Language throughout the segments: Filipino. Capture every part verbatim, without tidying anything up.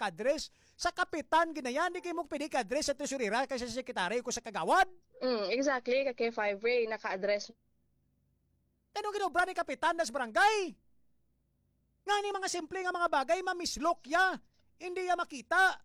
maka-address sa kapitan ginayan, di kayo mo pwede ka-address sa tesorera kasi sa sekretary ko sa kagawad. Mm, exactly, kay five ray naka-address. Tanong ginobra ni kapitan nas barangay. Nga ni mga simple nga mga bagay, mamislok ya. Hindi ya makita.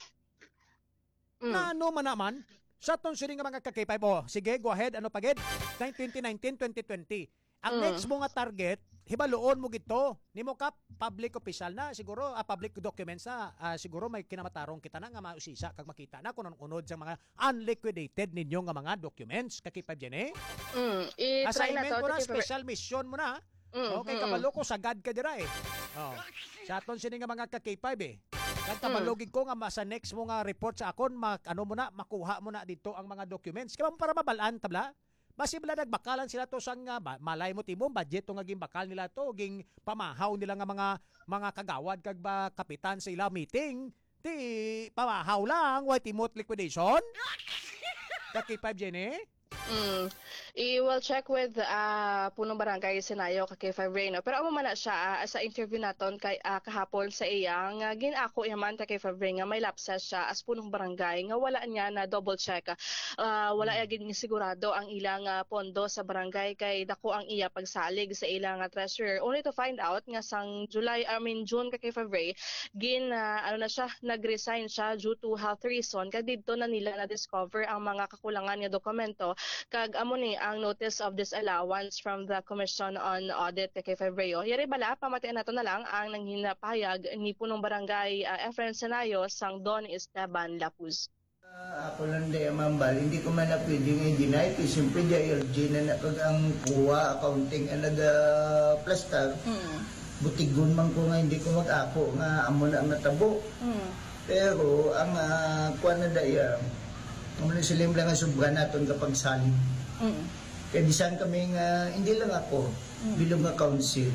Mm. Na ano man naman, sa tonsuri nga mga ka-K five, oh, sige, go ahead, ano pagid? twenty nineteen twenty twenty. Ang Mm. next mo nga target, hibaloon mo gito. Nimo ka public official na, siguro, ah, public documents na, ah, siguro may kinamatarong kita na nga mausisa kag makita na kung unod sa mga unliquidated ninyo nga mga documents. Ka-K five dyan eh. Mm, i-try na Assignment to. mo na, to keep- special mission mo na. Mm, Okay, mm, kabalo ko, sagad ka dira eh. Oh. Sa aton sini nga mga ka-K five eh. Kag kabalogig ko nga ma- sa next mo nga report sa akon, mak, ano mo na, makuha mo na dito ang mga documents. Kaya mo para mabalaan, tabla. Masibla nagbakalan sila to sang nga, ba- malay mo timong budget to nga ging bakal nila to, ging pamahaw nila nga mga mga kagawad kag ba kapitan sa ila meeting. Ti pamahaw lang, why timot liquidation? Ka-K five dyan eh. Mm. I-will check with uh, punong barangay Sinayo kay five Reno. Pero amo man na siya uh, sa interview naton kay uh, kahapon sa iyang uh, ginako yaman kay five Reno may lapses siya as punong barangay nga wala niya na double check. Uh, wala mm. gid sigurado ang ilang uh, pondo sa barangay kay dako ang iya pagsalig sa ilang uh, treasurer. Only to find out nga sang July I mean June kay five Ray gin uh, ano na siya nag-resign siya due to health reason kay didto na nila na discover ang mga kakulangan nga dokumento kag amo ni ang notice of disallowance from the Commission on Audit kay Febrero. Yari bala pamatian nato na lang ang nanghinapayag ni punong barangay uh, Efren Senayo sang Don Esteban Lapuz. Uh, ako lang di mambal, hindi ko man na pwedeng i-deny kasi siyempre di L G na nakag ang kuha, accounting ang nag-plastar. Mm. Butigon man ko nga hindi ko mag-ako nga amo na ang natabo. Mm. Pero ang uh, kuha na daya, ang silim lang ang sobra natin kapag salim. Mm. Kaya disan kami nga, hindi lang ako, mm. bilog nga council.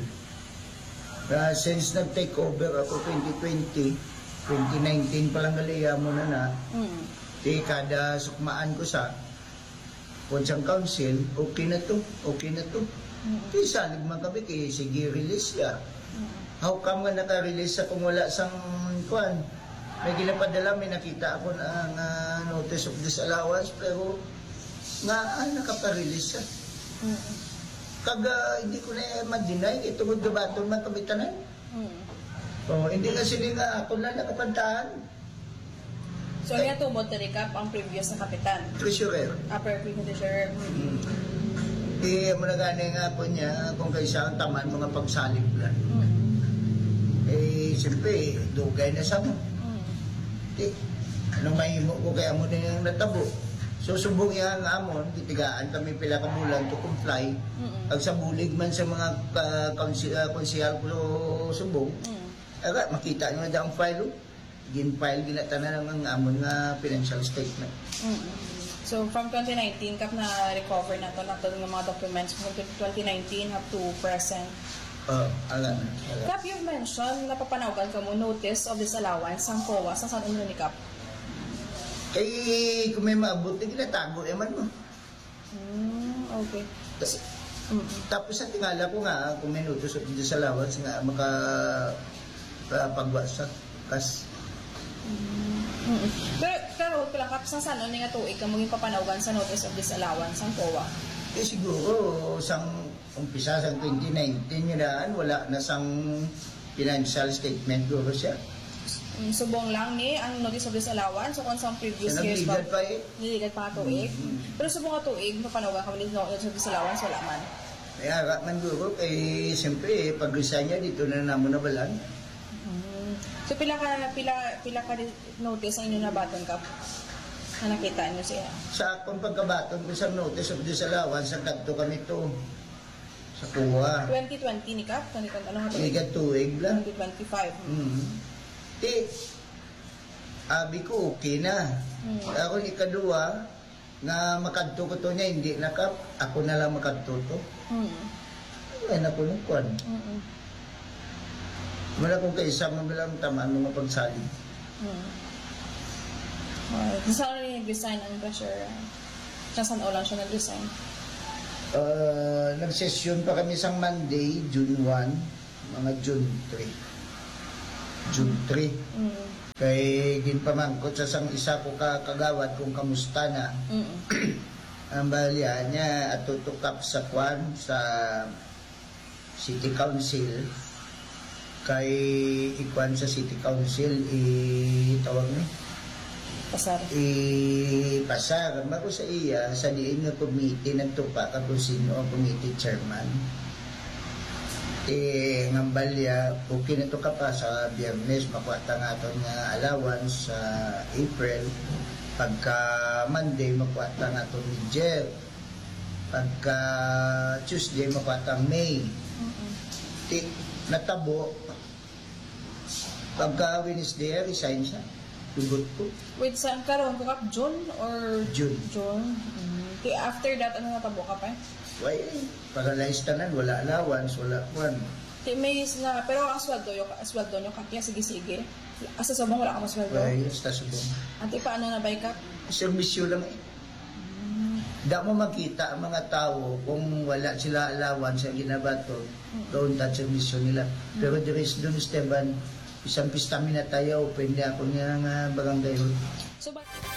Uh, since nag-take over ako twenty twenty, twenty nineteen pa lang galiya mo na na, mm. di kada sukmaan ko sa Ponsang Council, okay na to, okay na to. Mm. Di salig man kami, kaya sige, release ya. Mm. How come nga naka-release sa kung wala sang kuan? May ginapadala, may nakita ako na uh, notice of disallowance, pero nga ah, nakapa-release siya. Mm-hmm. Kaga hindi ko na ma-deny, ito mo gabaton man kamitanan. Mm-hmm. Oh, hindi nga sila nga ako na nakapantahan. So, niya to mo recap ang previous na kapitan? Treasurer. Upper previous treasurer. Mm-hmm. Eh, mo na gani nga po niya kung kaysa ang taman mga pagsalib lang. Mm-hmm. Eh, siyempre, dugay na sa mo. Eh, anong mahimo ko kaya mo na yung natabo. So, subong yan ang amon, titigaan kami pila ka bulan to comply. Mm-hmm. Pag sa bulig man sa mga uh, konsihal ko subong, mm-hmm. aga, makita nyo na daw ang file. Gin-file, ginatanan ang amon nga financial statement. Mm-hmm. So, from twenty nineteen, kap na recover na to, na to ng mga documents from twenty nineteen up to present. Oh, ala na. Kap, you've mentioned, napapanawagan ka mo, notice of disallowance ang C O A sa saan ulo ni Kap? Eh, kung may maabot, eh, ginatago, eman mo. Mm, okay. Ta- mm-hmm. Tapos sa tingala ko nga, kung may notice of disallowance nga, maka pagwasa. Kas. Mm-hmm. Pero, pero, pala Kap, sa saan ulo nga tuig ka mong papanawagan sa notice of disallowance ang C O A? Eh, siguro, sang umpisa sa twenty nineteen yun daan, wala na sang financial statement ko siya. Um, subong lang ni ang notice of disallowance so kung sa previous so, years ba? Nagligad pa eh. Nililigad pa tuig. Mm-hmm. Pero subong ka tuig, mapanawagan ka mo notice of disallowance, wala man. Eh, harap man guro, kay siyempre, eh, pag-resign niya, dito na naman nabalan. Mm-hmm. So, pila ka, pila, pila ka notice ang inyo na baton ka? Na nakita niyo siya? Sa akong pagkabaton ko sa notice of disallowance, sa kadto kami to. Sa kuha. twenty twenty ni Kap? twenty twenty, ano nga tuig? Ligat tuig lang. twenty twenty-five. Mm-hmm. Di, abi ko okay na. Mm-hmm. Ako ikaduwa, nga makadto ko to niya, hindi na Kap, ako na lang makadto to. Mm-hmm. Ay, naku nung kwan. Mm-hmm. Wala kong kaisa, mabilang tamaan mga pagsaling. Mm-hmm. Right. Saan rin nag-resign ang pressure? Saan o lang siya nag-resign? Uh, nag-session pa kami sa Monday, June first, mga June three. June three. Mm. Kay ginpamangkot sa sang isa ko ka kagawad kung kamusta na. Mm. Ang balya niya at tutukap sa kwan sa City Council. Kay ikwan sa City Council itawag ni Pasar. ipasar mako sa iya sa diin nga committee nagtupa ka kung sino ang committee chairman. Eh, ngambalya, okay na to ka pa sa Biyernes, makuha nga ito nga allowance sa April. Pagka Monday, makuha nga ito ni Jeff. Pagka Tuesday, makuha May. Ti, natabo. Pagka Wednesday, resign siya. Tugot ko. Wait, saan karon ko kap June or June. June? Mm. Okay, after that ano natabo ka pa? Why, paralyzed tanan, wala allowance, wala kwan. Okay, may na pero ang sweldo yo ang sweldo nyo kaya sige sige. Asa sa bang wala ka masweldo? Why, sa subong. Ante paano na bay ka? Servisyo lang eh. Da mo makita ang mga tao kung wala sila allowance ang ginabato, doon ta servisyo nila. Pero the rest doon, Esteban, isang pista minatayaw, pwede ako niya nga barangay hall. So ba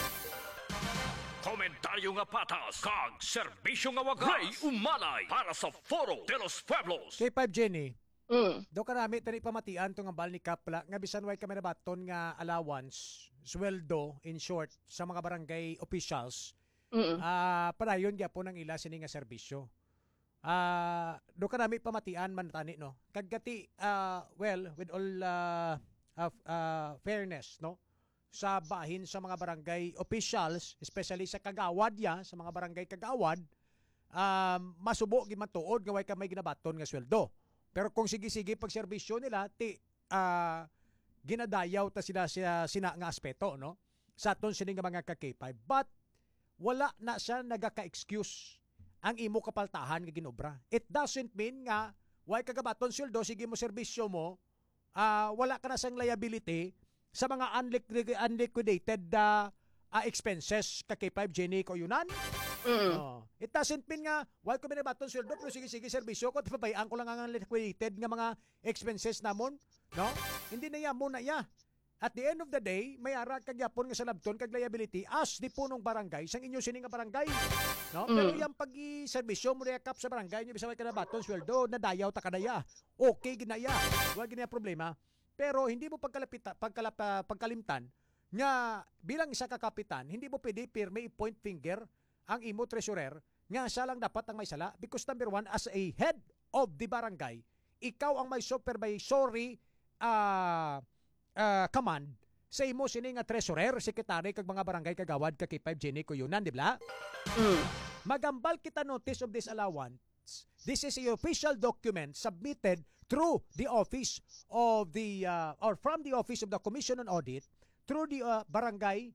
Komentaryo nga patas, kag serbisyo nga wagas. Ray Umalay para sa Foro de los Pueblos. K five Jenny, Mm. do ka namin tani pamatian to nga bal ni Kapla nga bisan way kami nabaton nga allowance, sweldo in short sa mga barangay officials. Mm. Ah, padayon gyapon ang ila sini nga serbisyo. Ah, do ka namin pamatian man tani no. Kagati ah well with all uh, of, uh, fairness no sa bahin sa mga barangay officials, especially sa kagawad ya, sa mga barangay kagawad, um, masubo gid man tuod nga way ka may ginabaton nga sweldo. Pero kung sige-sige pag serbisyo nila ti ah, ginadayaw ta sila sina, sina nga aspeto no sa aton sini nga mga ka K five, but wala na siya nagaka-excuse ang imo kapaltahan nga ginobra. It doesn't mean nga way kagabaton sweldo sige mo serbisyo mo, ah, wala ka na sang liability sa mga unliqu- unliquidated uh, uh, expenses ka K five Jenny ko yunan. Mm. Oh. It doesn't mean nga why ko binabaton sweldo pero sige sige serbisyo ko tipabayaan ko lang ang liquidated nga mga expenses namon, no? Hindi na ya mo na ya. At the end of the day, may ara kag yapon nga sa labton kag liability as di punong barangay sang inyo sini nga barangay. No? Pero Mm. yang pag-serbisyo mo rekap sa barangay nyo bisaway ka na baton sweldo nadayaw ta kadaya. Okay ginaya. Wala gina problema. Pero hindi mo pagkalapita pagkalap, uh, pagkalimtan nga bilang isa ka kapitan, hindi mo pwede pirme i-point finger ang imo treasurer nga siya lang dapat ang may sala because number one, as a head of the barangay, ikaw ang may supervisory uh, uh, command sa imo sini nga treasurer, secretary kag mga barangay kagawad ka K five Jenny ko yunan, di ba? Mm. Magambal kita notice of disallowance. This is a official document submitted through the office of the uh, or from the office of the Commission on Audit through the uh, barangay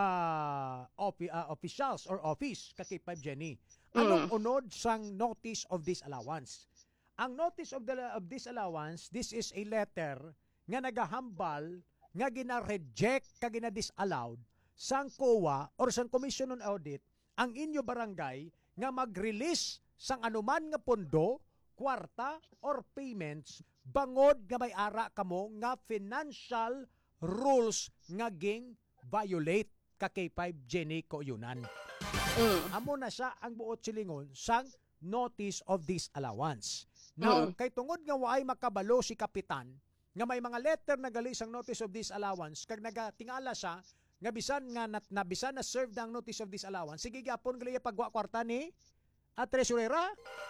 uh, opi- uh, officials or office ka K five Jenny. Anong unod sang notice of disallowance? Ang notice of the of disallowance, this is a letter nga nagahambal nga gina-reject ka gina-disallowed sang C O A or sang Commission on Audit ang inyo barangay nga mag-release sang anuman nga pondo, kwarta or payments bangod nga may ara kamo nga financial rules nga ging violate ka K five Jenny ko yunan. Mm. Amo na siya ang buot silingon sang notice of disallowance. Now, Mm. kay tungod nga waay makabalo si kapitan nga may mga letter na gali sang notice of disallowance kag nagatingala siya nga bisan nga nat, na bisan na serve ang notice of disallowance, sige gyapon gali pagwa kwarta ni at treasurera.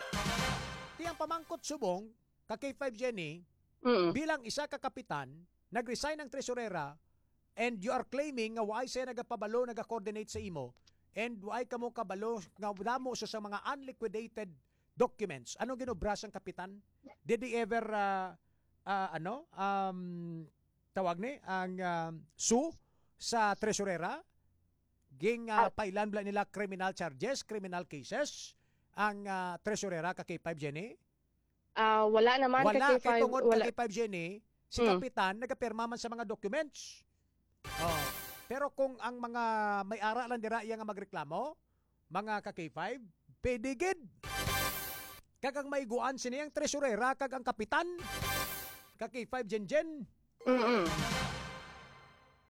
Tiyang pamangkot subong ka K five Jenny Mm. bilang isa ka kapitan, nag-resign ang treasurera and you are claiming nga waay siya nagapabalo, naga-coordinate sa imo and waay kamo kabalo nga damo sa sa mga unliquidated documents. Anong ginobra sang kapitan? Did he ever uh, uh, ano um tawag ni ang um, sue sa treasurera? Ging uh, pailan bla nila criminal charges, criminal cases ang uh, treasurera ka K five Jenny? Ah, wala naman Wala ka K kay five. tungod Wala. ka K five Jenny, si Mm. kapitan nagapirma man sa mga documents. Oh. Pero kung ang mga may-ara lang dira iya nga magreklamo, mga ka K five, pedigid. Kag ang maiguan sini ang tresurera kag ang kapitan. Ka K five Jenjen. Mm.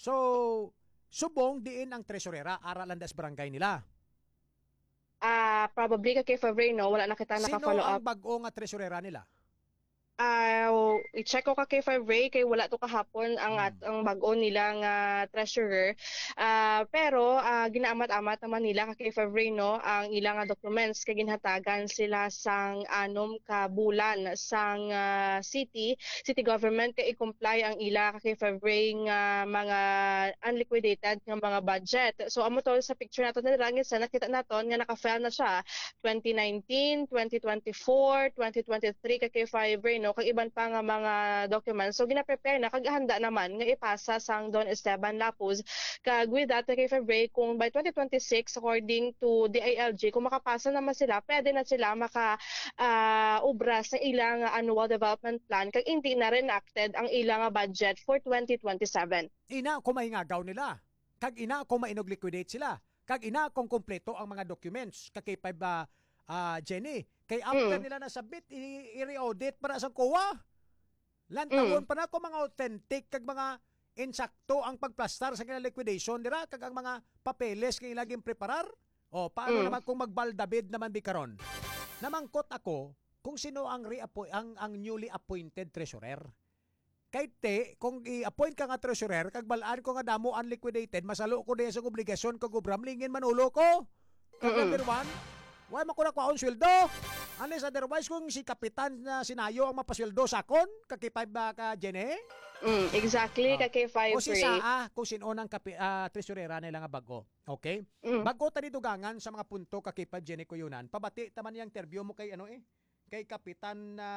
So, subong diin ang tresurera aralan das barangay nila. Ah, probably kay February no, wala na kita Sino naka-follow ang up. bag-o nga tresurera nila? Ah, i-check ko ka kay February kay wala to kahapon ang at Hmm. ang bag-o nila nga treasurer. Ah, pero ah, ginaamat-amat naman nila ka kay February no ang ilang nga documents kay ginhatagan sila sang anom ka bulan sang ah, city city government kay i-comply ang ila ka kay February nga mga unliquidated nga mga budget. So amo to sa picture nato na rangit sa nakita naton nga naka-file na siya twenty nineteen, twenty twenty-four, twenty twenty-three kay kay February no kag iban pa nga mga documents. So gina-prepare na kag handa naman nga ipasa sang Don Esteban Lapuz kag with that kay February kung by twenty twenty-six according to D I L G kung makapasa naman sila pwede na sila maka ah, ubra sa ilang annual development plan kag hindi na enacted ang ilang budget for twenty twenty-seven. Ina ko mahingagaw nila. Kag ina ko mainog-liquidate sila. Kag ina kung kompleto ang mga documents. Kay pa ba ah, Jenny? Kay after Mm. nila nasabit, i- i-re-audit para sa C O A. Lantawon pa na ko mga authentic kag mga insakto ang pagplastar sa kanilang liquidation dira kag ang mga papeles kay laging preparar. O paano Mm. naman kung magbaldabid naman bikaron? Namangkot ako kung sino ang reappoint ang ang newly appointed treasurer. Kay te, kung i-appoint ka nga treasurer, kag balaan ko nga damo unliquidated, masalo ko din sa obligasyon kag ubramlingin manulo ko. Kag Mm-mm. number one, why makuna ko ang sweldo? Unless otherwise kung si kapitan na sinayo ang mapasweldo sa akon, kakipay ba ka Jenny? Mm, exactly Ah. kay kay O si February. Saa, kung sino nang kapi, ah, tresurera nila nga bago. Okay? Mm. Bago tani dugangan sa mga punto kakipay Jenny Kuyunan, pabati taman yung interview mo kay ano eh? Kay Kapitan na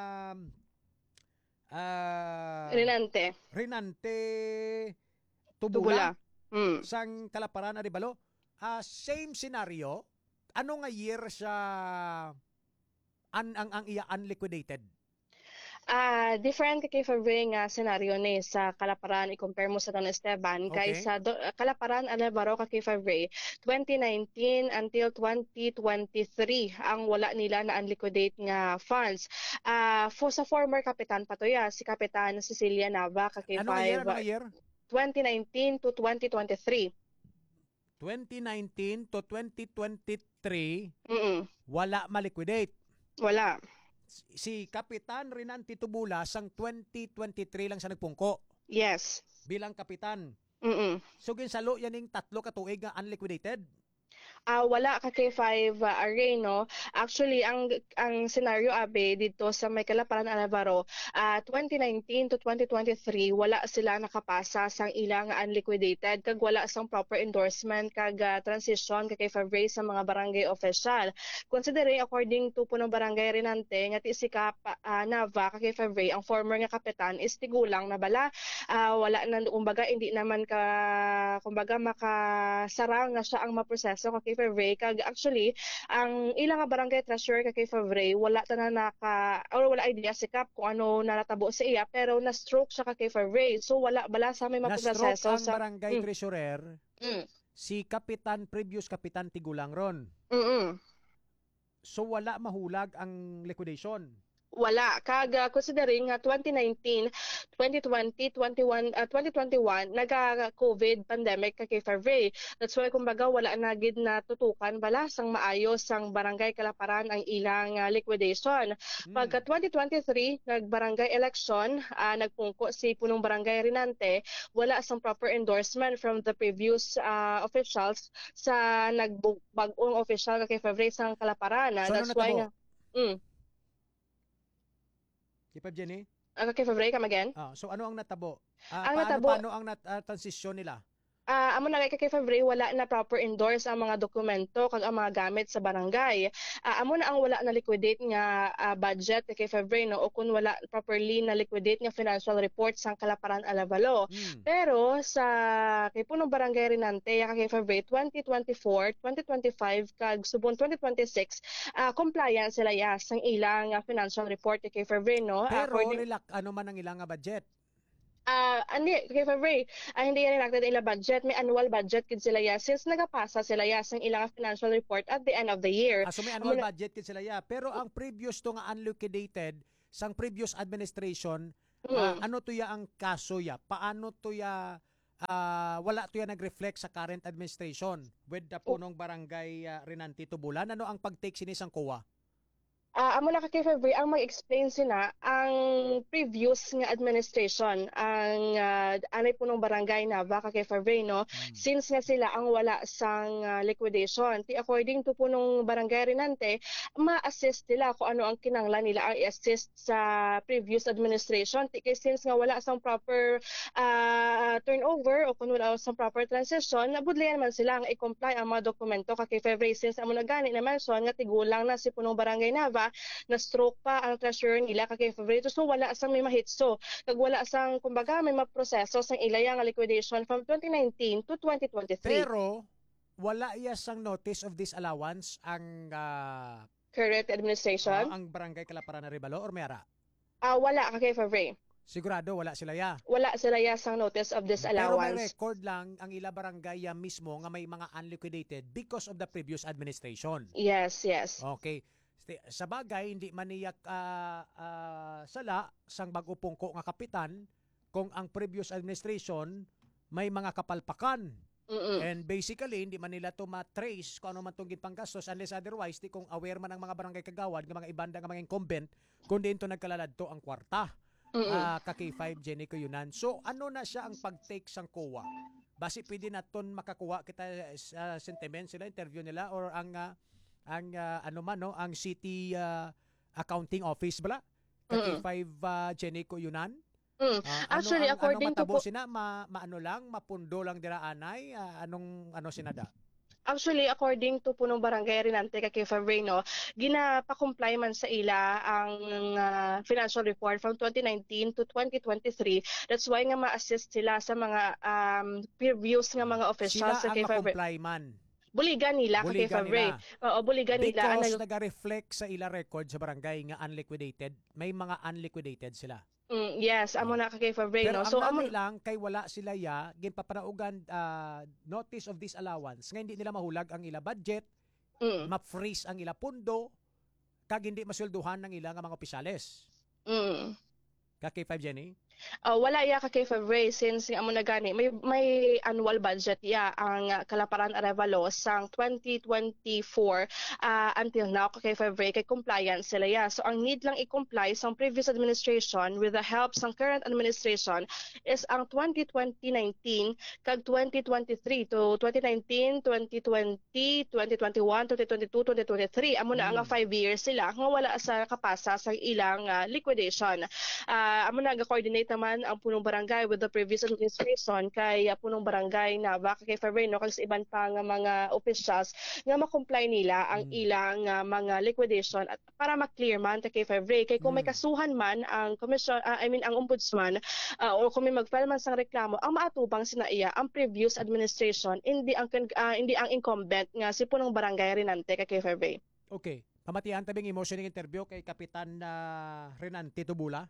ah Renante, Renante Tubula. Tubula Mm. sang Kalaparan Aribalo. Ah, same scenario. Ano nga year siya an ang ang iya unliquidated? Ah, different kay February nga scenario ni sa Kalaparan i-compare mo sa Don Esteban kay Okay. sa Do- Kalaparan Alabaro kay February twenty nineteen until twenty twenty-three ang wala nila na unliquidate nga funds. Ah, for sa former kapitan pa to ya, si Kapitan Cecilia Nava kay Ano nga year? Ano nga five year? twenty nineteen to twenty twenty-three. twenty nineteen to twenty twenty-three Mm. wala maliquidate. Wala. Si Kapitan Renante Tubula sang twenty twenty-three lang sa nagpungko Yes. bilang kapitan. Mm. So ginsalo yaning tatlo ka tuig nga unliquidated. Ah, wala ka K five uh, array no. Actually ang ang scenario abe dito sa may Kalaparan Alabaro, ah twenty nineteen to twenty twenty-three wala sila nakapasa sang ilang unliquidated kag wala sang proper endorsement kag ah, transition kay February sa mga barangay official. Considering according to punong barangay Renante nga ti si Kap ah, Nava kay February ang former nga kapitan is tigulang na bala. Ah, wala na kumbaga hindi naman ka kumbaga makasara nga siya ang maproseso kay February kag actually ang ilang nga barangay treasurer kay February wala ta na naka or wala idea si Kap kung ano naratabo sa iya pero na stroke siya kay February so wala bala sa may Na-stroke maproseso ang sa barangay Mm. treasurer, Mm. si Kapitan, previous Kapitan Tigulang ron. Mm. So wala mahulag ang liquidation. Wala kag uh, considering nga twenty nineteen, twenty twenty, twenty-one, uh, twenty twenty-one naga-COVID pandemic kay February. That's why kumbaga wala na gid na tutukan bala sang maayos sang barangay Kalaparan ang ilang uh, liquidation. Hmm. Pagka twenty twenty-three nagbarangay election, uh, nagpungko si punong barangay Renante, wala sang proper endorsement from the previous uh, officials sa nagbag-ong official kay February sang Kalaparan. So, ano That's why natabo? nga mm, Kipab Jenny? uh, kay February come again. Ah, so ano ang natabo? Ah, Ang paano, natabo- paano ang nat, ah, transisyon nila? Ah, amo na kay kay February wala na proper endorse ang mga dokumento kag ang mga gamit sa barangay. Ah, amo na ang wala na liquidate nga ah, budget kay February no o kun wala properly na liquidate nga financial report sang Kalaparan Alavalo. Hmm. Pero sa kay punong barangay Renante ya kay February twenty twenty-four, twenty twenty-five kag subon twenty twenty-six ah, compliant sila ya sang ilang ah, financial report kay February no. Ah, Pero according- relax, ano man ang ilang nga budget? Ah, hindi kay February, ah, hindi yan enacted ila budget, may annual budget kid sila ya since nagapasa sila ya sang ilang financial report at the end of the year. Ah, so may annual Amo na- budget kin sila ya. Pero ang previous to nga unliquidated sang previous administration, Mm. ah, ano to ya ang kaso ya? Paano to ya ah, wala to yan nag-reflect sa current administration with the punong barangay uh, Renante Tubulan. Ano ang pag-take sinisang K O A? Ah, amo na ka kay February ang mag-explain sina ang previous nga administration ang uh, anay punong barangay na baka kay February no since nga sila ang wala sang ah, liquidation ti according to punong barangay Renante ma-assist nila kung ano ang kinanglan nila ang i-assist sa previous administration ti kay since nga wala sang proper ah, turnover o kung wala sang proper transition nabudlayan man sila ang i-comply ang mga dokumento ka kay February since amo na gani na mention nga tigulang na si punong barangay Nava na stroke pa ang treasurer nila kay February so wala sang may mahitso kag wala sang kumbaga may maproseso sang ilaya nga liquidation from twenty nineteen to twenty twenty-three. Pero wala iya sang notice of disallowance ang ah, Current administration ah, ang barangay Kalaparan na Rebalo or mayara? ah wala ka kay February. Sigurado wala sila ya. Wala sila ya sang notice of Pero may disallowance. record lang ang ila barangay ya mismo nga may mga unliquidated because of the previous administration. Yes, yes. Okay. Sti- Sa bagay, hindi maniyak ah, ah, sala sang bag-upong ko nga kapitan kung ang previous administration may mga kapalpakan. Mm-mm. And basically, hindi man nila to matrace kung ano man itong ginpanggastos unless otherwise, di kung aware man ang mga barangay kagawad, ng mga ibanda ng mga incumbent, kung di ito nagkalalad to ang kwarta. Mm-mm. Uh, ka K five, Jenny ko yunan. So, ano na siya ang pag-take sang K O A? Basi pwede na ton makakuha kita sa sentiment sila, interview nila, or ang ah, ang ah, ano man no ang city ah, accounting office bala ka K five uh, Jenny ko yunan. Mm. Ah, Actually, ano, ang, according ano to matabo po- sina ma, maano lang mapundo lang dira anay ah, anong ano sinada. Actually, according to punong barangay Renante kay February no, ginapa-comply man sa ila ang ah, financial report from twenty nineteen to twenty twenty-three. That's why nga ma-assist sila sa mga um, previous nga mga Sila officials sa ang kay February. ma-comply man. Buligan nila kay Buligan February. nila. Oo, buligan nila. Because Ano, naga-reflect sa ila record sa barangay nga unliquidated, may mga unliquidated sila. mm, yes, amo na kay February Pero no. ang So amo nami lang kay wala sila ya ginpapanaugan ah, notice of disallowance nga hindi nila mahulag ang ila budget, mm, ma-freeze ang ila pundo, kag hindi maswelduhan ng ila nga mga opisyales. mm. Ka K five Jenny? Uh, wala ya ka kay February since nga amo na gani may may annual budget ya ang uh, Kalaparan Arevalo sang twenty twenty-four uh, until now ka kay February kay compliance sila ya. So ang need lang i-comply sang previous administration with the help sang current administration is ang twenty nineteen kag twenty twenty-three to twenty nineteen, twenty twenty, twenty twenty-one, twenty twenty-two, twenty twenty-three amo na Mm. nga five years sila nga wala sa kapasa sa ilang uh, liquidation. Uh, amo na ga-coordinate naman ang punong barangay with the previous administration kay uh, punong barangay na baka kay February no kag sa iban pa nga mga officials nga ma-comply nila ang Mm. ilang uh, mga liquidation at para ma-clear man ta kay February kay kung may Mm. kasuhan man ang commission uh, I mean ang ombudsman uh, o kung may mag-file man sang reklamo ang maatubang sina iya ang previous administration hindi ang uh, hindi ang incumbent nga si punong barangay Renante kay February. Okay. Pamatihan tabing emotional interview kay Kapitan na Renante Tubula.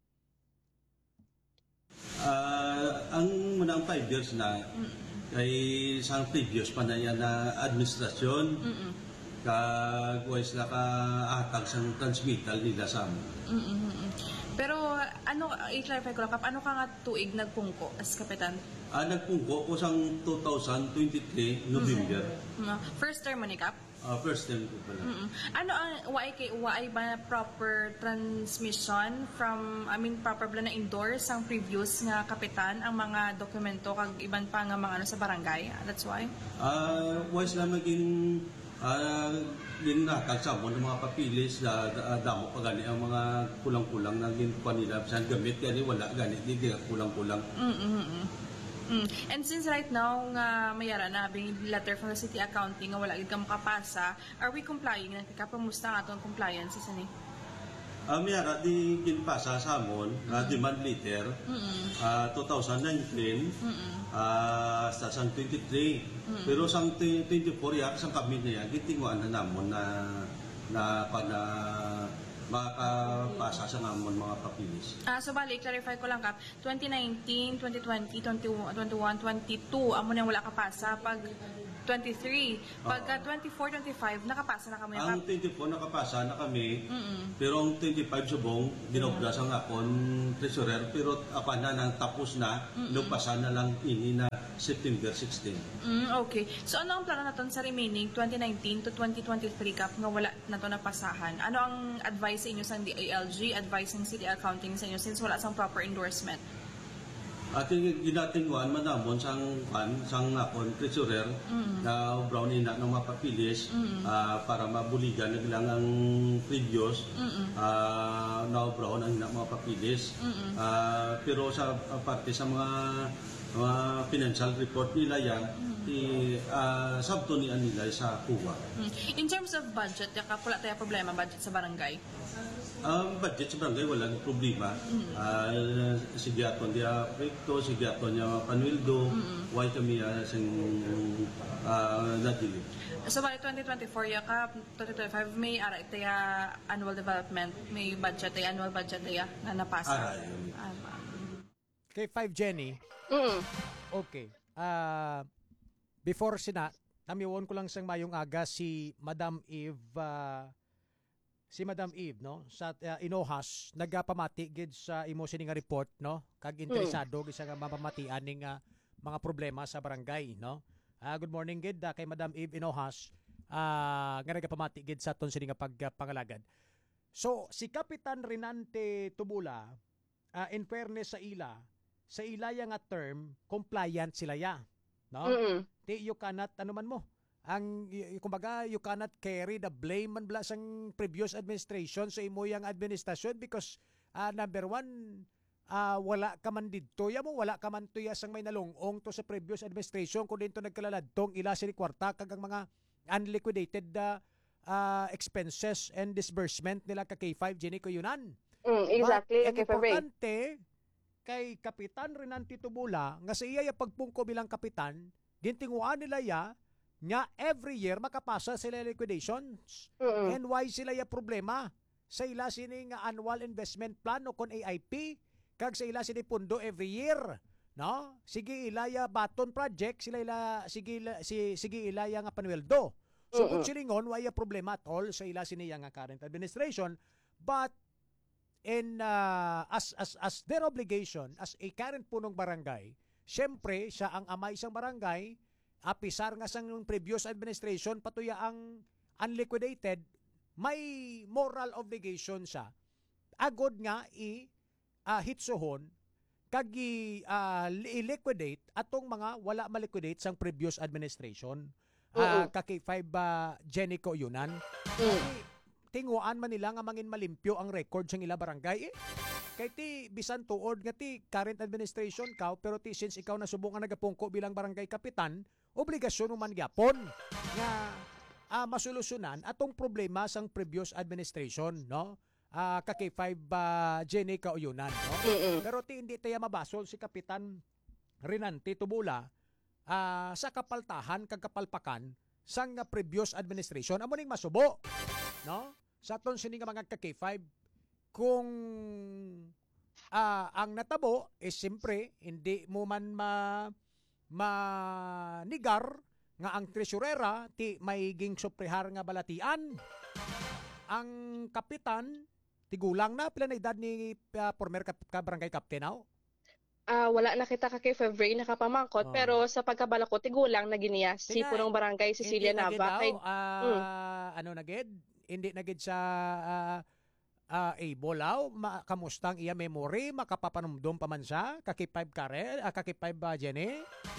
Ah, ang munang five years na ay isang previous pa na yan na administrasyon kag wais na ka atag sa transmittal nila sa amin. Mm-mm. Pero ano, i-clarify ko lang, Kap, ano ka nga tuig nagpungko as kapitan? Ah, nagpungko ko sang two thousand twenty-three November. Mm, First term mo ni Kap? Ah, first time ko pala. Mm-mm. Ano ang waay kay waay ba na proper transmission from I mean proper ba na endorse ang previous nga kapitan ang mga dokumento kag iban pa nga mga ano sa barangay? That's why. Ah, wais na maging ah ginatag sa mo ng mga papilis da, da, damo pa gani ang mga kulang-kulang na ginkuha nila sa gamit gani wala gani di di kulang-kulang. Mm-mm. Mm. And since right now nga mayara na bing letter from the city accounting nga wala gid ka makapasa, are we complying na kapamusta nga atong compliance sa ni? Ah, mayara di ginpasa sa amon ah, demand letter Mm. ah, two thousand nineteen Mm. ah sa sang twenty-three. Pero sang twenty-four ya sang kami na yan gitinguan na namon na na pa na makapasa sa ngamon mga papilis. Ah, so bali, clarify ko lang kap, twenty nineteen, twenty twenty, twenty-one, twenty-two, amo nang wala kapasa. Pag twenty-three, pagka twenty-four, twenty-five, nakapasa na kami. Ang Kap. twenty-four nakapasa na kami, Mm-mm. pero ang twenty-five subong, dinobra sa akon treasurer, pero apa na nang tapos na, nagpasa na lang ini na September sixteen. Mm, okay. So ano ang plano naton sa remaining twenty nineteen to twenty twenty-three kap nga wala na to napasahan? Ano ang advice sa inyo sa D A L G, advice ng City Accounting sa inyo since wala sang proper endorsement? Ating ginatingwan manamon sang kan sang akon treasurer na brown ina ng mapapilis ah, para mabuligan naglang ang previous ah, na brown ang ina mapapilis. Ah, pero sa ah, parte sa mga mga financial report nila yan ti uh, sabto ni nila sa kuwa. Mm. In terms of budget, yaka wala tayo problema budget sa barangay. Ang budget sa barangay walang problema. Uh, sige aton dia Recto, sige aton niya Panuildo, why kami uh, sing uh, nadili. So bali twenty twenty-four yaka twenty twenty-five may ara tayo annual development, may budget tayo annual budget tayo na napasa. Ara, yun. Ah, Kay five Jenny, Mm. okay. Ah, before sina, namiwon ko lang sang mayong aga si Madam Eve, ah, si Madam Eve, no? Sa uh, Inohas, nagapamati gid sa imo sini nga report, no? Kag interesado gid sa nga mapamatian ning ah, mga problema sa barangay, no? Ah, good morning gid ah, kay Madam Eve Inohas. Ah, nga nagapamati gid sa ton sini nga pagpangalagad. So, si Kapitan Renante Tubula, ah, in fairness sa ila, sa ilaya nga term, compliant sila ya. No? Mm. Di, you cannot, ano man mo, ang, y- y- kumbaga, you cannot carry the blame man bala sang previous administration sa imo yang administrasyon because, ah, number one, ah, wala ka man dito, ya mo, wala ka man tuya sang may nalungong to sa previous administration kung dito nagkalaladtong ila sini kwarta kag ang mga unliquidated ah, ah, expenses and disbursement nila ka K five, Jenny ko yunan. Mm, exactly. But, ang Okay, Febray. importante, kay Kapitan Renante Tubula, nga sa iya ya pagpungko bilang kapitan, gintinguan nila ya, nga every year makapasa sila liquidations. Mm. And why sila ya problema? Sa ila sini nga annual investment plan o kon A I P, kag sa ila sini pundo every year. No? Sige ilaya baton project, sila ila, sige, ila- si, sige ilaya nga panueldo. So Mm-mm. kung silingon, why ya problema at all sa ila sini nga current administration, but in uh, as as as their obligation as a current punong barangay, syempre siya ang amay sang barangay, apisar nga sang previous administration patuya ang unliquidated, may moral obligation siya agod nga i uh, hitsohon kag i uh, i-liquidate atong mga wala maliquidate sang previous administration. Uh, Oo. ka K five uh, Jenico yunan. Mm. Tinguan man nila nga mangin malimpyo ang record sa ila barangay eh. Kay ti bisan tuod nga ti current administration ka pero ti since ikaw na subukan nagapungko bilang barangay kapitan, obligasyon mo man gyapon nga ah, masolusyonan atong problema sang previous administration, no? Ah, ka K five uh, Jenny Kauyunan, no? Mm-mm. Pero ti hindi tayo mabasol si Kapitan Renante Tubula ah, sa kapaltahan kag kapalpakan sang nga previous administration amo ning masubo, no? Sa aton sini nga mga ka K five kung ah, ang natabo is siyempre hindi mo man ma manigar nga ang tresurera ti maiging suprehar nga balatian. Ang kapitan tigulang na pila na edad ni uh, former ka, ka barangay captain aw. Ah, wala na kita ka kay Febray nakapamangkot Oh. pero sa pagkabala ko tigulang na giniya si Tinga, punong barangay Cecilia Hindi na gid Nava daw, kay ah, ano na gid? Hindi na gid sa ah, ah, able aw ma, kamustang iya memory makapapanumdum pa man siya ka K five Karel, ah, ka K five uh, Jenny.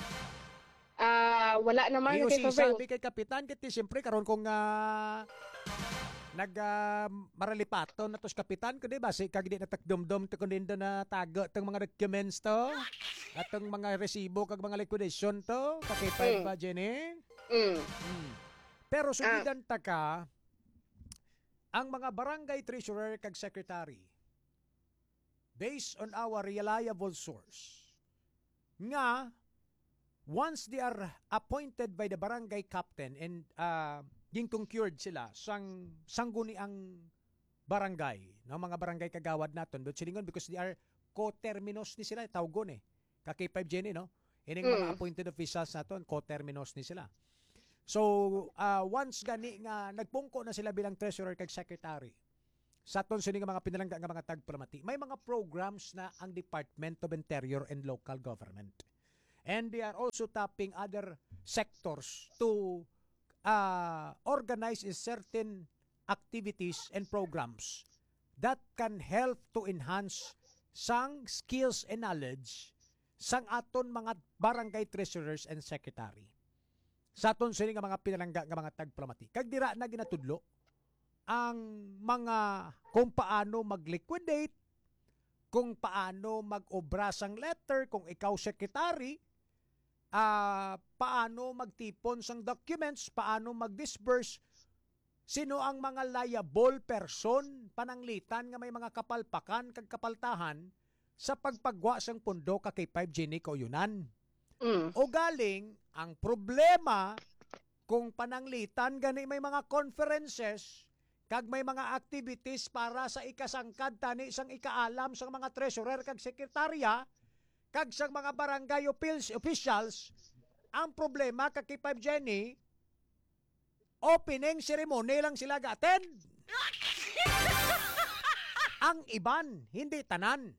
ah wala naman Iyo kay si Febray. sabi kay kapitan kiti siyempre karon kong ah, nag ah, maralipaton na tos kapitan kundi ba si kag di natakdumdum to kundi do na tago tong mga documents to at tong mga resibo kag mga liquidation to ka K five Mm. ba Jenny. Mm. Hmm. Pero sulidan ta ka ang mga barangay treasurer kag secretary based on our reliable source nga once they are appointed by the barangay captain and uh, ging concurred sila sang sangguni ang barangay, no, mga barangay kagawad naton, but silingon because they are co-terminus ni sila, tawgon eh. Ka K five Jenny, no? Ining mga Mm. appointed officials naton, co-terminus ni sila. So, uh, once gani nga nagpungko na sila bilang treasurer kag secretary, sa aton sini nga mga pinalangga nga mga tagplamati, may mga programs na ang Department of Interior and Local Government. And they are also tapping other sectors to uh, organize a certain activities and programs that can help to enhance sang skills and knowledge sang aton mga barangay treasurers and secretary. Sa aton sini nga mga pinalangga nga mga tagplamati. Kag dira na ginatudlo ang mga kung paano mag-liquidate, kung paano mag-obra sang letter, kung ikaw secretary, uh, paano magtipon sang documents, paano mag-disburse, sino ang mga liable person, pananglitan nga may mga kapalpakan kag kapaltahan sa pagpagwa sang pundo ka K five Jenny ko yunan. Mm. O galing, ang problema kung pananglitan gani may mga conferences kag may mga activities para sa ikasangkad tani sang ikaalam sang mga treasurer kag sekretarya kag sang mga barangay officials, ang problema kag K five Jenny, opening ceremony lang sila ga-attend. Ang iban, hindi tanan.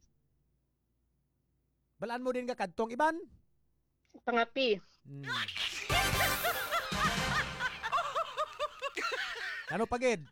Balaan mo din ka kadtong iban? Pangapi. Hmm. Ano pagid?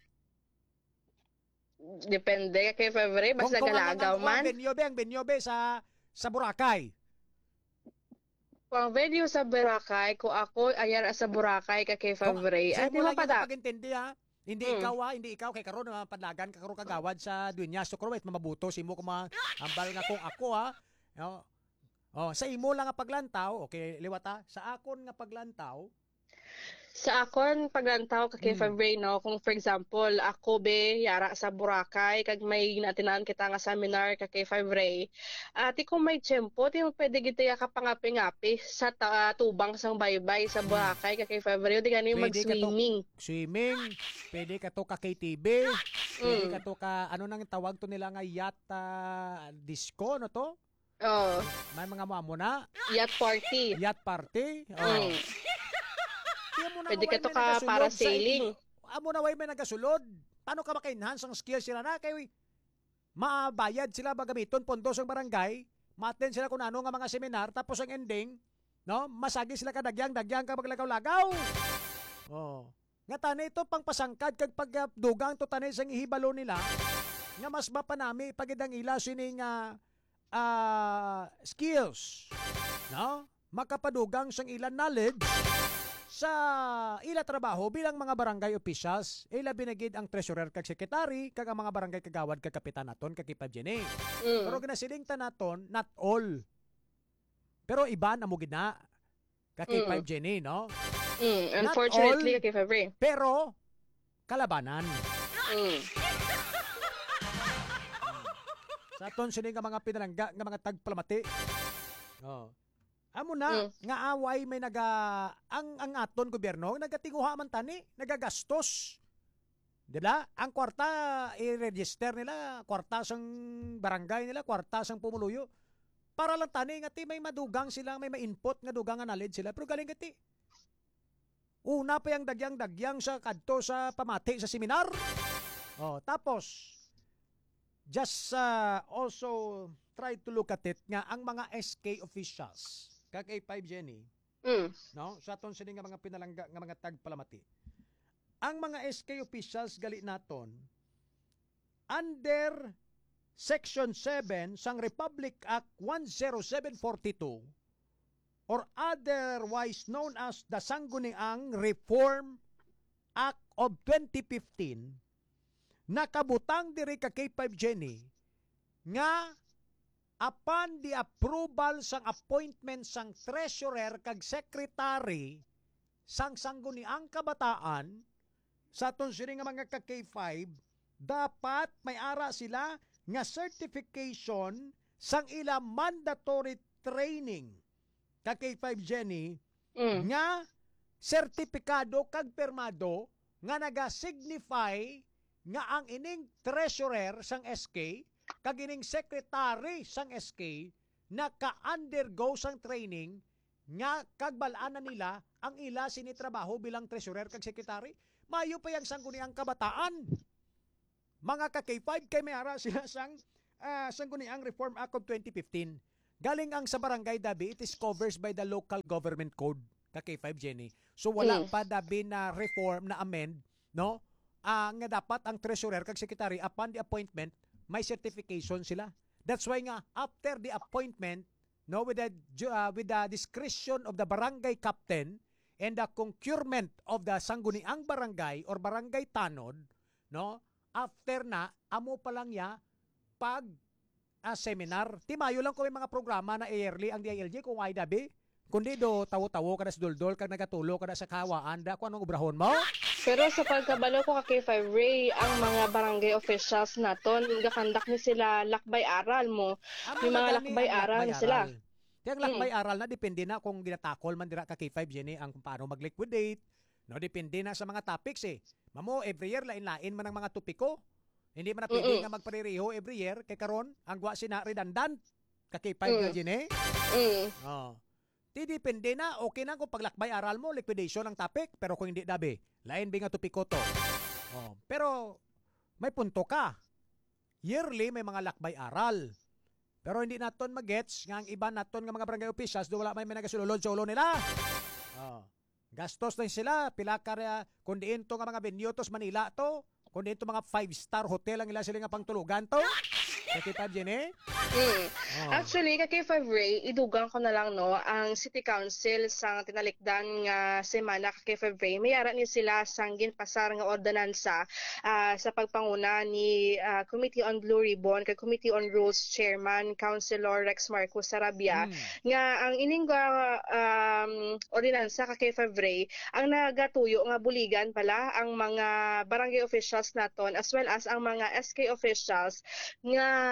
Depende kay February, basta Kung- kung ang- galagaw ang- man. Ang benyobe, ang benyobe sa sa Boracay. Kung ang venue sa Boracay, kung ako ayar sa Boracay ka kay February, Sa at mo di lang pa yung da. pag-intindi ha. Hindi Hmm. ikaw ha, hindi ikaw kay karon na padlagan ka karon kagawad sa dunya so karon mamabuto simo ko ma ambal nga kung ako ha. Oh, oh, sa imo lang nga paglantaw, okay, liwat ha. Sa akon nga paglantaw, Sa akon paglantaw ka kay Hmm. February, no, kung for example, ako be yara sa Boracay kag may natinan kita nga seminar ka kay February. Ati kung may tiyempo, di mo pwede gito ya kapangapi-ngapi sa ta- tubang sang baybay sa Boracay ka kay February, di gani Hmm. Pwede ka to- mag-swimming. swimming, pwede ka to ka K T V, pwede Mm. ka to ka ano nang tawag to nila nga yata disco no to? Oh, May mga mamo na, yacht party. yacht party. Oh. Mm. Di mo na Pwede way ka to may ka nagasulod para sa sailing. imo. Amo na way may nagasulod. Paano ka maka-enhance ang skills sila na kay maabayad sila bagamiton pondo sa barangay, ma-attend sila kung ano nga mga seminar tapos ang ending, no? Masagi sila kadagyang dagyang ka maglagaw-lagaw. Oh. Nga tani ito pang pasangkad kag pagdugang to tani sang ihibalo nila nga mas mapanami pagidang ila sini nga ah, skills, no? Makapadugang sang ilan knowledge sa ila trabaho bilang mga barangay officials, ila binagid ang treasurer kag secretary kag ang mga barangay kagawad kag kapitan naton kag K five Jenny. Mm. Pero ginasiling ta naton not all. Pero iba na mo gina kag K five Jenny, no? Mm. Not Unfortunately, all. ka kay February. Pero kalabanan. Mm. Sa aton sini nga mga pinalangga nga mga tagplamati. Oh. Amo na Mm. nga away may naga ang ang aton gobyerno nagatinguha man tani, nagagastos. Diba? Ang kwarta i-register nila, kwarta sang barangay nila, kwarta sang pumuluyo. Para lang tani nga ti may madugang sila, may ma-input nga dugang nga knowledge sila. Pero galing gati. Una pa yung dagyang-dagyang sa kadto sa pamati sa seminar. Oh, tapos just uh, also try to look at it nga ang mga S K officials kag K five Jenny, Mm. no? Sa aton sini nga mga pinalangga nga mga tagpalamati. Ang mga S K officials gali naton under Section seven sang Republic Act one oh seven forty-two or otherwise known as the Sangguniang Reform Act of twenty fifteen nakabutang diri ka K five Jenny nga upon the approval sang appointment sang treasurer kag secretary sang Sangguniang Kabataan sa aton sini nga mga ka K five dapat may ara sila nga certification sang ila mandatory training ka K five Jenny Mm. nga sertipikado kag permado nga naga-signify nga ang ining treasurer sang S K kag ining secretary sang S K naka-undergo sang training nga kagbalaan na nila ang ila sinitrabaho bilang treasurer kag secretary. Mayo pa yang sangguniang kabataan. Mga ka-K five kay may ara sila sang uh, sangguniang Reform Act of twenty fifteen. Galing ang sa barangay dabi, it is covered by the local government code, ka-K five Jenny. So wala Mm. pa dabi na reform na amend, no? Ah, nga dapat ang treasurer kag secretary upon the appointment may certification sila. That's why nga after the appointment, no, with the ju- uh, with the discretion of the barangay captain and the concurrent of the sangguniang barangay or barangay tanod, no, after na amo pa lang ya pag a seminar. Timayo lang ko may mga programa na yearly ang D I L G kung ay dabi. Kundi do tawo-tawo kada sa duldol kag nagatulo kada sa kawaan da kung anong obrahon mo. Pero sa pagkabalo ko ka K five Ray, ang mga barangay officials naton gakandak ni sila lakbay aral mo. Ang Yung mga gani lakbay ang aral lakbay sila. aral. Kaya ang lakbay aral na depende na kung ginatakol man dira ka K five Jenny ang kung paano mag-liquidate. No, depende na sa mga topics eh. Mamo every year lain-lain man ang mga topiko. Hindi man na pwede Mm-mm. nga magparereho every year kay karon ang gwa sina redundant ka K five na Mm. Jenny. Mm. Oh. Di depende na, okay na kung paglakbay aral mo, liquidation ang topic, pero kung hindi dabi, lain ba nga tupiko to. Oh. Pero may punto ka. Yearly may mga lakbay aral. Pero hindi naton magets nga ang iba naton nga mga barangay officials do wala may nagasulod sa ulo nila. Oh. Gastos na sila, pila ka rea, kung diin to nga mga venue tos Manila to, kung diin to mga five-star hotel ang ila sila nga pangtulugan to. Kaya pa Jenny? Mm. Oh. Actually, ka K five Ray, idugang ko na lang no, ang City Council sang tinalikdan nga semana ka K five Ray, mayara ni sila sang ginpasar nga ordinansa ah, sa pagpanguna ni ah, Committee on Blue Ribbon kay Committee on Rules Chairman Councilor Rex Marcos Sarabia Mm. nga ang ining nga, um, ordinansa ka K five Ray ang nagatuyo nga buligan pala ang mga barangay officials naton as well as ang mga S K officials nga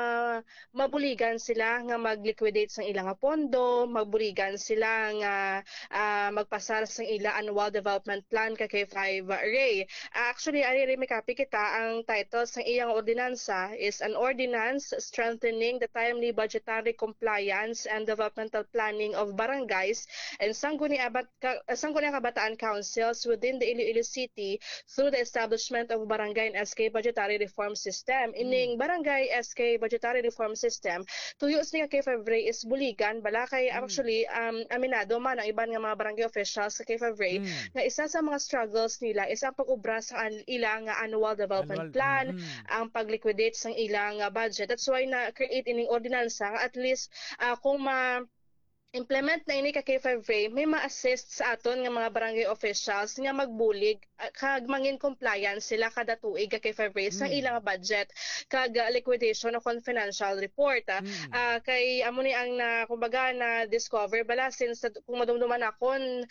mabuligan sila nga mag-liquidate sang ilang nga pondo, mabuligan sila nga ah, magpasar sang ila annual development plan ka K five Ray. Ah, actually, ari rin may copy kita ang title sang iyang ordinansa is an ordinance strengthening the timely budgetary compliance and developmental planning of barangays and sangguniang Ka- Sangguniang Kabataan Councils within the Iloilo City through the establishment of Barangay and S K Budgetary Reform System. Ining Barangay S K Budgetary Reform System, tuyo sa K five Ray is buligan, bala kay actually um, aminado man ang iban nga mga barangay officials sa K five Ray Mm. nga isa sa mga struggles nila is ang pag-ubra sa an- ilang nga annual development Annual- plan, Mm. ang pag-liquidate sang ilang nga budget. That's why na create ining ordinansa nga at least ah, kung ma implement na ini ka K five Ray, may ma-assist sa aton nga mga barangay officials nga magbulig ah, kag mangin compliance sila kada tuig ka K five Ray sa Mm. ilang budget kag ah, liquidation of financial report. Ah, Mm. Ah, kay amo ni ang na kumbaga na discover bala since sa- kung madumduman akon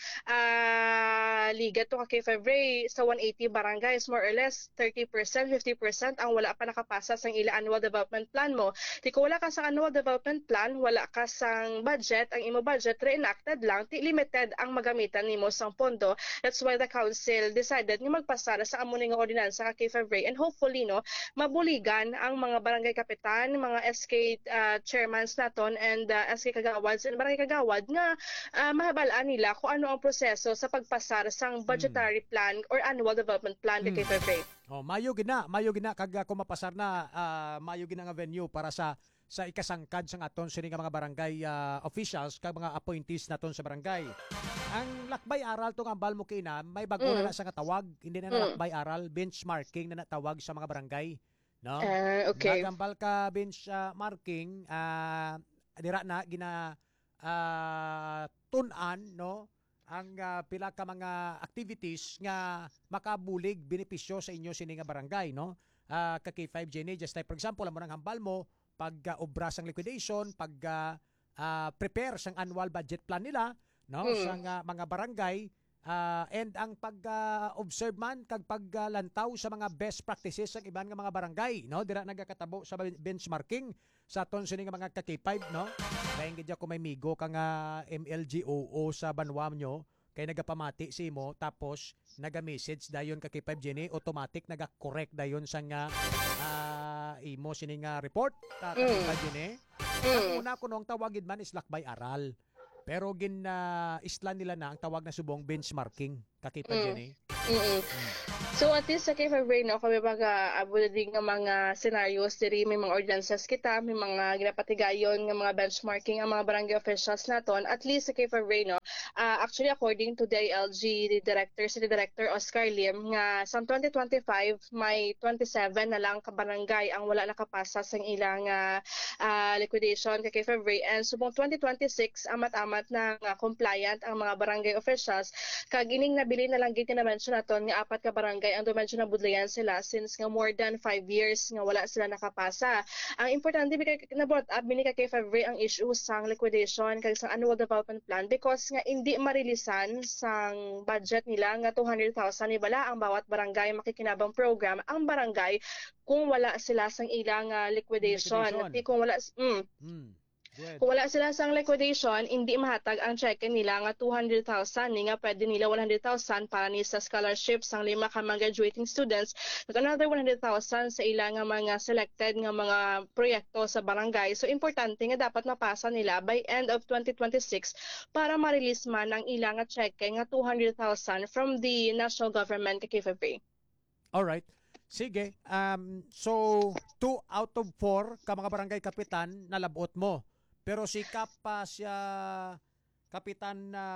ah liga to ka K five Ray sa one eighty barangays more or less thirty percent fifty percent ang wala pa nakapasa sang ila annual development plan mo. Di ko wala ka sa annual development plan, wala ka sang budget, ang imo budget reenacted lang, ti limited ang magamitan nimo sang pondo. That's why the council decided nga magpasara sa amo ni nga ordinansa ka K five Ray and hopefully no mabuligan ang mga barangay kapitan, mga S K uh, chairmans naton and uh, S K kagawads and barangay kagawad nga uh, mahabalaan nila kung ano ang proseso sa pagpasar sang budgetary plan or annual development plan ka Mm. K five Ray. Oh, mayo gina, mayo gina kag uh, kumapasar na ah, mayo gina nga venue para sa sa ikasangkad sang aton sini nga mga barangay ah, officials kag mga appointees naton sa barangay. Ang lakbay aral to nga ambal mo kina, may bago Mm. na na sa katawag, hindi na, na Mm. lakbay aral, benchmarking na natawag sa mga barangay, no? Ah, okay. Gagambal ka bench ah, marking ah, dira na gina ah, tun-an, no? Ang ah, pila ka mga activities nga makabulig benepisyo sa inyo sini nga barangay, no? Ah, ka K five Jenny, just like for example, amo nang hambal mo pag uh, obra sang liquidation, pag ah, ah, prepare sang annual budget plan nila, no? Mm. Sang ah, mga barangay ah, and ang pag-observe man kag paglantaw sa mga best practices sa iban nga mga barangay, no? Dira nagakatabo sa ben- benchmarking sa aton sini nga mga ka K five, no? Dahil gidya ko may migo ka nga M L G O O sa Banwa nyo kay nagapamati si mo tapos naga-message dayon ka K five Jenny, automatic naga-correct dayon sa nga ah, imo sini nga report ka K five Jenny. Ang una ko nung tawagin man is lakbay aral. Pero gin na isla nila na ang tawag na subong benchmarking ka K five Jenny. Mm-mm. So at least sa K five Brain, no, kami mag-abo din ng mga scenarios, diri may mga ordinances kita, may mga ginapatigayon ng mga benchmarking ang mga barangay officials naton. At least sa K five Brain, no, uh, actually according to the I L G, the director, si the director Oscar Lim, nga sa twenty twenty-five may twenty-seven na lang ka barangay ang wala nakapasa sa ilang uh, uh, liquidation kay K five Brain. And subong twenty twenty-six, amat-amat na uh, compliant ang mga barangay officials. Kag ining nabili na lang gid na mention naton nga apat ka barangay ang medyo nabudlayan sila since nga more than five years nga wala sila nakapasa. Ang importante bigay na brought up bini ka kay February ang issue sang liquidation kag sang annual development plan because nga hindi marilisan sang budget nila nga two hundred thousand ibala ang bawat barangay makikinabang program ang barangay kung wala sila sang ilang uh, liquidation. Liquidation. At kung wala mm, Hmm. Good. kung wala sila sang liquidation, hindi mahatag ang cheque nila nga two hundred thousand, ni nga pwede nila one hundred thousand para ni sa scholarship sang lima ka mga graduating students, ug another one hundred thousand sa ilang nga mga selected nga mga proyekto sa barangay. So importante nga dapat mapasa nila by end of twenty twenty-six para ma-release man ang ilang nga cheque nga two hundred thousand from the national government kay K F A. Alright. Sige. Um, so, two out of four ka mga barangay kapitan nalabot mo. Pero si Kapa siya kapitan na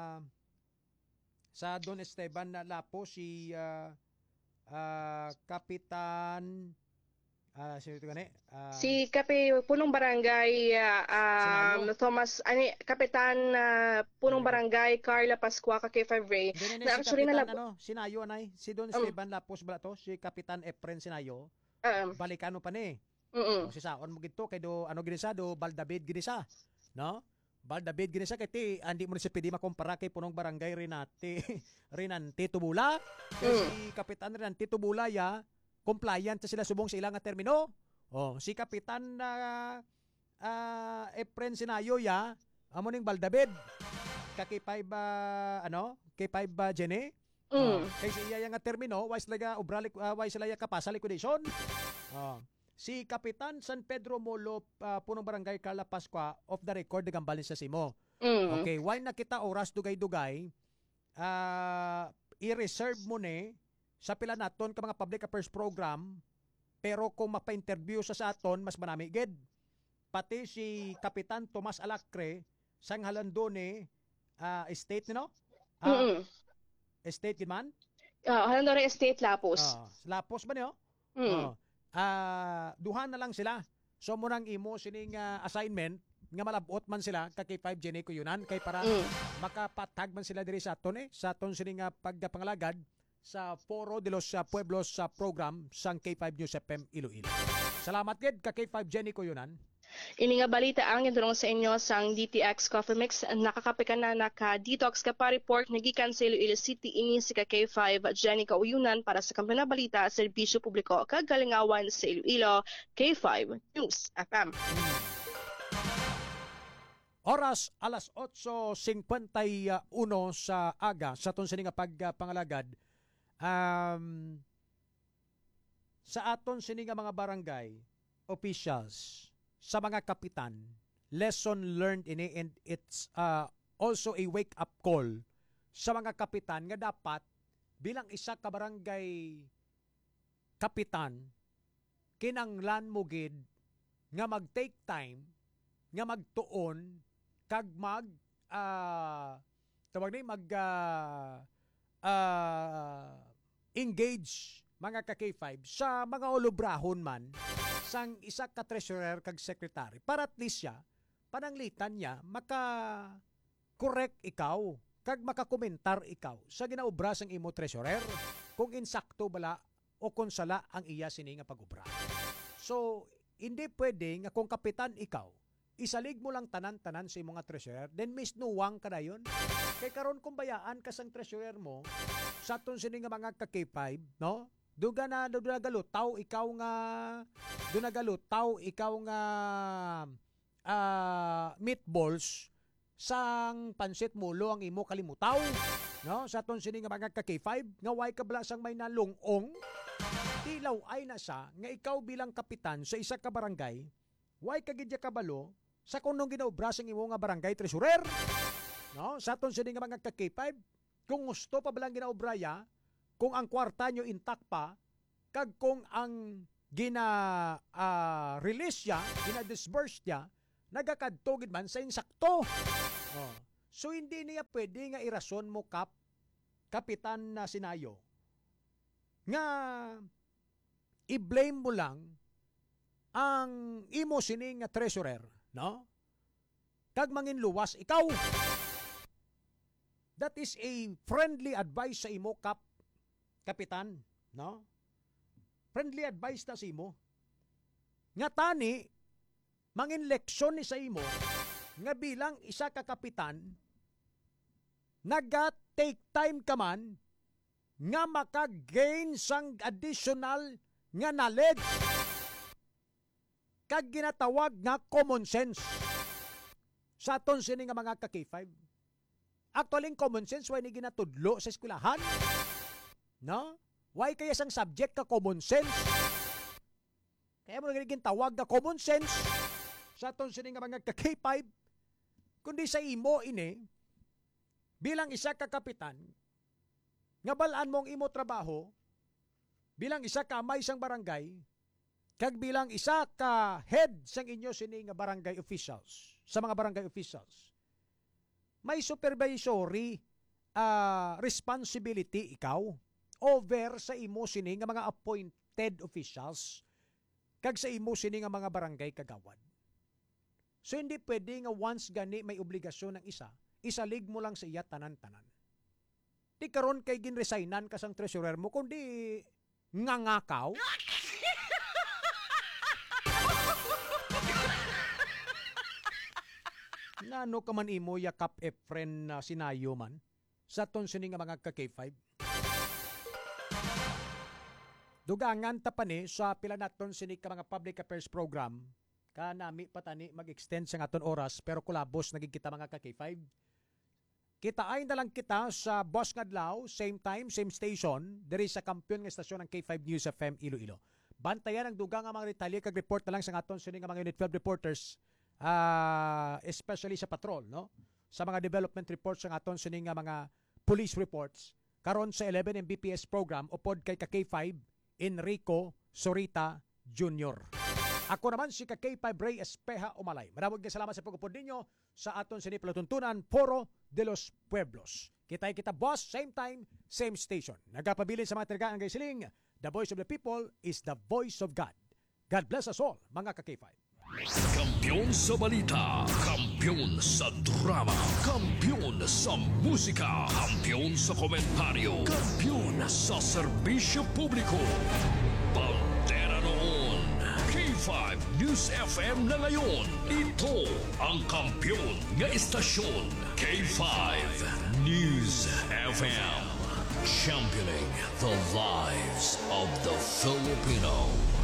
sa Don Esteban na Lapo, si uh, uh, kapitan uh, sino ito gani? Uh, Si Kape Punong Barangay uh, um, Sinayo? Thomas ani Kapitan uh, Punong Barangay Carla Pascua ka K five Ray. Hindi, hindi, Na si actually Kapitan, nalab- ano, Sinayo anay, si Don Um, Esteban Lapos bala to, si Kapitan Efren Sinayo, Um, balikano pa ni. mm-mm. O, si Saon mo gito kay do ano ginisa do Baldabid ginisa, no? Baldabid ginisa kay ti andi mo ni si pidi makumpara kay punong barangay Renate Renante Tubula. Kay Mm. si Kapitan Renante Tubula ya compliant sa sila subong sa ilang nga termino. Oh, si Kapitan na uh, Efren Sinayo ya amo ning Baldabid. Kakipay ba ano? Kipay ba Jenny? Mm. Oh, kay si iya nga termino wise laga ubralik uh, wise laya kapasa liquidation. Oh. Si Kapitan San Pedro Molo uh, punong barangay Carla Pascua off the record nagambalin sa simo. Mm. Okay, why nakita oras dugay-dugay uh, i-reserve mo ni sa pila naton ka mga public affairs program pero kung mapa-interview sa sa aton mas manami gid. Pati si Kapitan Tomas Alacre sang halandone uh, estate no? Uh, Mm-mm. estate gid man? Ah, Halandora Estate Lapos. Ah, Lapos ba niyo? Mm. Oh. Ah, duha na lang sila. So mo nang imo sining uh, assignment nga malabot man sila ka K five Jenny ko yunan kay para Mm. makapatag man sila diri sa aton eh sa aton sining uh, pagpangalagad sa Foro de los uh, Pueblos sa uh, program sang K five News F M Iloilo. Salamat gid ka K five Jenny ko yunan. Ini nga balita ang gitulong sa inyo sang D T X Coffee Mix. Nakakape ka na naka-detox ka pa report nagikan sa Iloilo City ini si K five Jenny Kauyunan para sa kampiyon na balita at serbisyo publiko kagalingawan sa Iloilo K five News F M. Oras alas eight fifty-one sa aga sa aton sining nga pagpangalagad. Um, sa aton sining nga mga barangay officials sa mga kapitan, lesson learned ini and it's uh, also a wake-up call sa mga kapitan nga dapat bilang isa ka barangay kapitan kinanglan mo gid nga mag-take time nga magtuon kag mag uh, tawag ni mag uh, uh, engage mga ka K five sa mga olobrahon man sang isa ka treasurer kag secretary para at least siya pananglitan niya maka correct ikaw kag makakomentar ikaw sa ginaobra sang imo treasurer kung insakto bala o kung sala ang iya sini nga pag-obra. So hindi pwede nga kung kapitan ikaw isalig mo lang tanan-tanan sa imong nga treasurer then misnuwang ka dayon kay karon kung bayaan ka sang treasurer mo sa aton sini nga mga ka K five no. Duga na dunagalutaw ikaw nga dunagalutaw ikaw nga uh, meatballs sang pansit mulo ang imo kalimutaw, no? Sa aton sini nga mga ka K five, nga way kablasang may nalungong, tilaw ay na siya nga ikaw bilang kapitan sa isa ka barangay, way kagidya kabalo sa kunong ginaobra sang imo nga barangay treasurer. No? Sa aton sini nga mga ka K five, kung gusto pa balang ginaobraya, kung ang kwarta nyo intact pa, kag kung ang gina uh, release ya, gina disburse ya, nagakadtogid man sa insakto. Oh. So hindi niya pwede nga irason mo kap kapitan na sinayo nga i-blame mo lang ang imo sining nga treasurer, no? Kag mangin luwas ikaw. That is a friendly advice sa imo kap kapitan, no? Friendly advice na sa imo. Nga tani mangin leksyon ni sa imo nga bilang isa ka kapitan naga-take time ka man nga maka-gain sang additional nga knowledge kag ginatawag nga common sense sa aton sini nga mga ka K five. Actually, common sense why ni ginatudlo sa eskwelahan, no? Why kaya sang subject ka common sense? Kaya mo nagiging tawag na common sense sa aton sini nga mga ka K five, kundi sa imo ini bilang isa ka kapitan nga balaan mong imo trabaho bilang isa ka amay sang barangay kag bilang isa ka head sang inyo sini nga barangay officials, sa mga barangay officials, may supervisory uh, responsibility ikaw over sa imo sini nga mga appointed officials kag sa imo sini nga mga barangay kagawad. So hindi pwede nga once gani may obligasyon ng isa, isalig mo lang sa iya tanan-tanan. Di karon kay ginresignan ka sang treasurer mo kundi ngangakaw. Nano ka man imo yakap e friend na sinayo man sa ton sini nga mga ka K five. Dugangan ta pa ni sa pila naton sini ka mga public affairs program kanami patani mag-extend sa aton oras pero kulabos naging kita mga ka K five. Kita ay na lang kita sa Boss Ngadlaw, same time, same station, diri sa kampiyon nga estasyon ng K five News F M Iloilo. Bantayan ang dugang nga mga detalye kag report na lang sa aton sini nga mga Unit twelve reporters. Uh, especially sa patrol, no? Sa mga development reports ng aton sining nga mga police reports karon sa eleven M B P S program upod kay ka K five Enrico Sorita Junior Ako naman si ka K five Ray Espeja Umalay. Maraming salamat sa pagupod ninyo sa aton sining palatuntunan Foro de los Pueblos. Kitay kita boss, same time, same station. Nagapabilin sa mga talagaan kay siling, the voice of the people is the voice of God. God bless us all, mga ka K five. Kampiyon sa balita, kampiyon sa drama, kampiyon sa musika, kampiyon sa komentaryo, kampiyon sa serbisyo publiko. Pantera noon, K five News F M na ngayon. Ito ang kampiyon nga istasyon, K five News F M. Championing the lives of the Filipino.